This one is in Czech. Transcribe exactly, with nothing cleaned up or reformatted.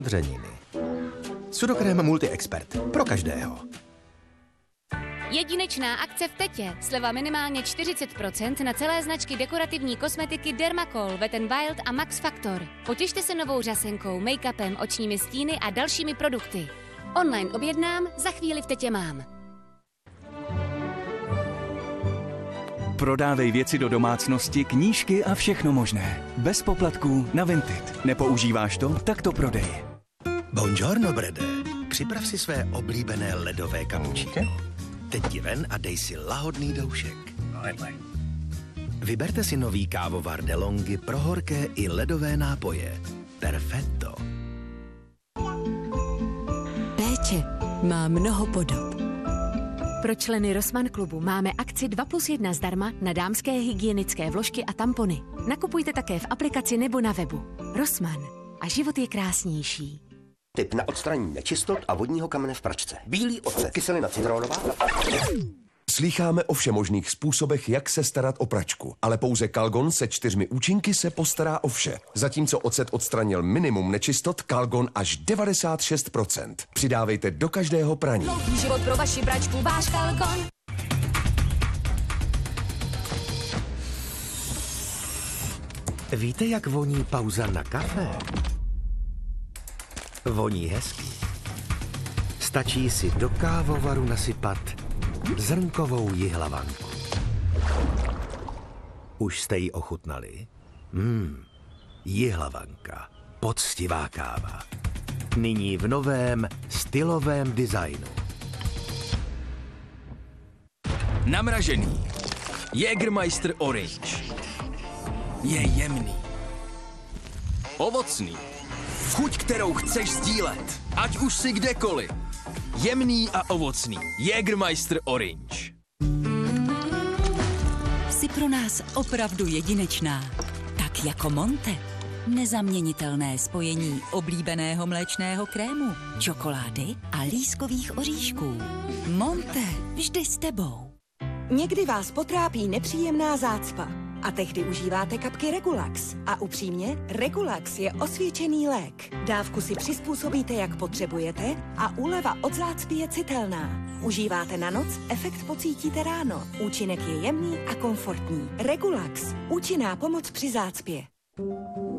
Dřeniny. Sudokrém Multi-Expert. Pro každého. Jedinečná akce v Tetě. Sleva minimálně čtyřicet procent na celé značky dekorativní kosmetiky Dermacol, Wet n Wild a Max Factor. Potěšte se novou řasenkou, make-upem, očními stíny a dalšími produkty. Online objednám, za chvíli v Tetě mám. Prodávej věci do domácnosti, knížky a všechno možné. Bez poplatků na Vinted. Nepoužíváš to? Tak to prodej. Buongiorno, Brede. Připrav si své oblíbené ledové kapučíno. Teď ti ven a dej si lahodný doušek. Vyberte si nový kávovar DeLonghi pro horké i ledové nápoje. Perfetto. Péče má mnoho podob. Pro členy Rossmann klubu máme akci dva plus jedna zdarma na dámské hygienické vložky a tampony. Nakupujte také v aplikaci nebo na webu. Rossmann. A život je krásnější. Tip na odstranění nečistot a vodního kamene v pračce. Bílý ocet, kyselina citronová. Slýcháme o všemožných způsobech, jak se starat o pračku, ale pouze Calgon se čtyřmi účinky se postará o vše. Zatímco ocet odstranil minimum nečistot, Calgon až devadesát šest procent. Přidávejte do každého praní. Dlouhý život pro vaši pračku, váš Calgon. Víte, jak voní pauza na kafe? Voní hezky. Stačí si do kávovaru nasypat zrnkovou jihlavanku. Už jste ji ochutnali? Mmm, jihlavanka, poctivá káva. Nyní v novém stylovém designu. Namražený. Jägermeister Orange. Je jemný. Ovocný. Chuť, kterou chceš sdílet. Ať už si kdekoliv. Jemný a ovocný. Jägermeister Orange. Jsi pro nás opravdu jedinečná. Tak jako Monte. Nezaměnitelné spojení oblíbeného mléčného krému, čokolády a lískových oříšků. Monte, vždy s tebou. Někdy vás potrápí nepříjemná zácpa a tehdy užíváte kapky Regulax. A upřímně, Regulax je osvědčený lék. Dávku si přizpůsobíte, jak potřebujete a úleva od zácpy je citelná. Užíváte na noc, efekt pocítíte ráno. Účinek je jemný a komfortní. Regulax. Účinná pomoc při zácpě.